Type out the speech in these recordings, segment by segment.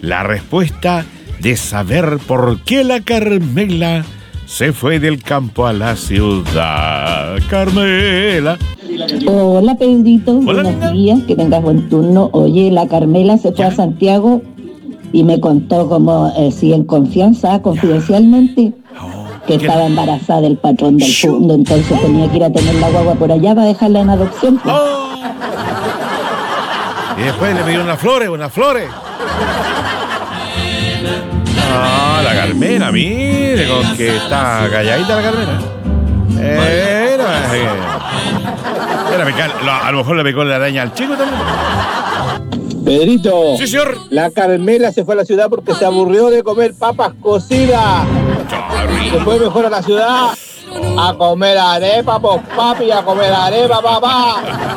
la respuesta de saber por qué la Carmela se fue del campo a la ciudad. Carmela. Hola, Pedrito. Hola, buenos linda. días, que tengas buen turno. Oye, la Carmela se fue a Santiago y me contó como, sí, en confianza, confidencialmente, que ¿qué? estaba embarazada del patrón del Shu. fondo, entonces tenía que ir a tener la guagua por allá para dejarla en adopción. Pues. ¡Oh! Y después le pidió unas flores. Ah, la Carmela, mire, con que está calladita la Carmela. A lo mejor le picó la araña al chico también. Pedrito, Sí, señor. la Carmela se fue a la ciudad porque se aburrió de comer papas cocidas. Se fue mejor a la ciudad a comer arepa, pues papi, a comer arepa, papá.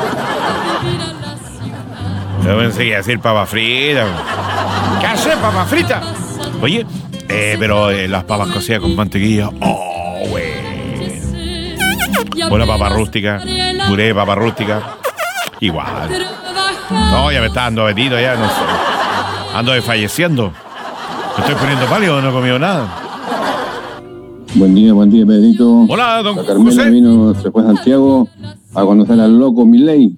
Yo pensé que iba a decir papa frita. ¿Qué hace, papa frita? Oye, pero las papas cocidas con mantequilla. Oh, güey. Una papa rústica, puré de papa rústica. Igual. No, ya me está dando apetito, ya no sé. Ando desfalleciendo. Me estoy poniendo pálido, no he comido nada. Buen día, Pedrito. Hola, don La Carmela José. vino, se fue a Santiago a conocer al loco Milei.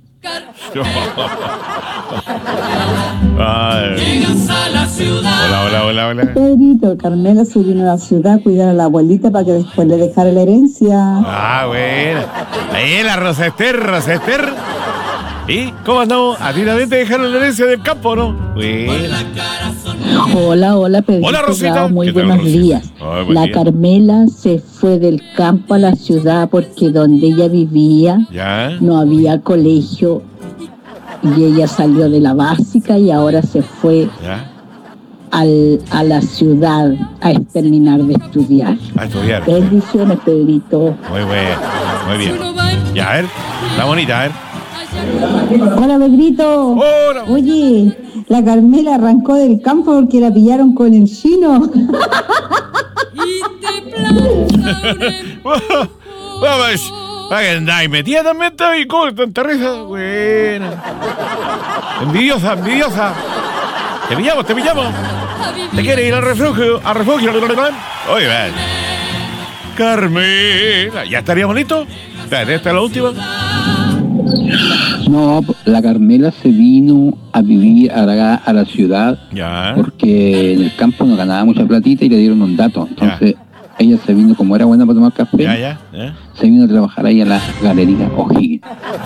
Ay. Hola. Pedrito, Carmela se vino a la ciudad a cuidar a la abuelita para que después le dejara la herencia. Ah, bueno. Ahí la Rosester. ¿Y cómo andamos? ¿A ti también te dejaron la herencia del campo, no? Bueno. Hola, Pedrito. Hola, Rosita. Bravo, muy ¿Qué tal, buenos Rosita? días. Ay, buen La día. Carmela se fue del campo a la ciudad porque donde ella vivía ¿Ya? no había colegio y ella salió de la básica y ahora se fue ¿Ya? a la ciudad a terminar de estudiar. A estudiar. Bendiciones, Pedrito. Muy bueno. Muy bien. Ya, a ver. Está bonita, a ver. Hola, Pedrito. Hola. Oye, la Carmela arrancó del campo porque la pillaron con el chino. Vamos. ¿Para que andáis metida también? ¿Y cómo tanta risa? Buena. Envidiosa. Te pillamos. ¿Te quieres ir al refugio? Oye, ven. Carmela. ¿Ya estaríamos listos? Espérate, esta es la última. No, la Carmela se vino a vivir a la ciudad Ya. porque en el campo no ganaba mucha platita y le dieron un dato. Entonces ella se vino, como era buena para tomar café, Ya. se vino a trabajar ahí a la galería O'Higgins.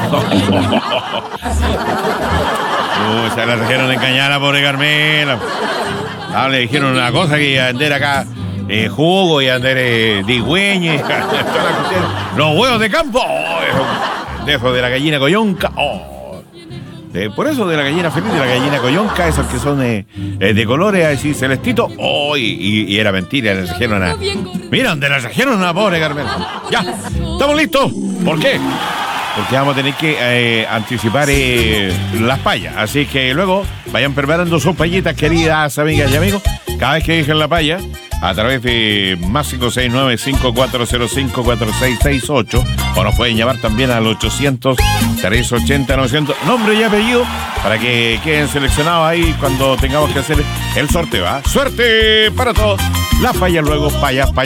Se la trajeron engañar a la pobre Carmela. Ah, le dijeron una cosa, que iba a vender acá jugo y a vender digüeñes. Los huevos de campo. De eso de la gallina coyonca. Por eso de la gallina feliz, de la gallina coyonca, esos que son de colores así celestito. Y era mentira, le trajeron a... Mira, donde le trajeron a la pobre Carmela. Ya, estamos listos. ¿Por qué? Porque vamos a tener que anticipar las payas. Así que luego vayan preparando sus payitas, queridas amigas y amigos. Cada vez que dejen la paya, a través de más 569-5405-4668, o nos pueden llamar también al 800-380-900, nombre y apellido, para que queden seleccionados ahí cuando tengamos que hacer el sorteo. ¿Ah? ¡Suerte para todos! Las payas luego, payas.